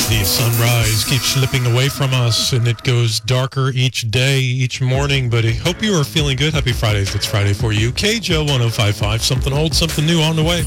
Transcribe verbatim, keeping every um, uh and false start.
The sunrise keeps slipping away from us, and it goes darker each day, each morning, but I hope you are feeling good. Happy Fridays. It's Friday for you. K J O one oh five point five, something old, something new on the way.